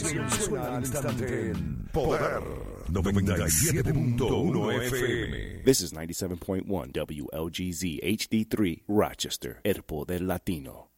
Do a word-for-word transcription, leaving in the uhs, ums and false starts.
Suena al instante en Poder noventa y siete punto uno F M. This is ninety-seven point one W L G Z H D three Rochester, El Poder Latino.